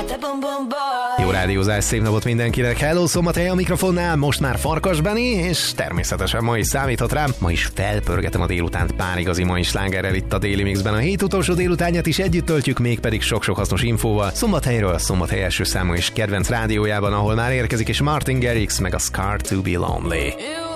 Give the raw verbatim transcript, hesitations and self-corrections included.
Jó rádiózás, szép napot mindenkinek. Hello, Szombathely a mikrofonnál, most már Farkas Benni, és természetesen ma is számíthat rám. Ma is felpörgetem a délutánt pár igazi mai slágerrel itt a Daily Mixben. A hét utolsó délutánját is együtt töltjük, mégpedig sok-sok hasznos infóval. Szombathelyről, Szombathely első számú és kedvenc rádiójában, ahol már érkezik, és Martin Garrix meg a Scar to be Lonely.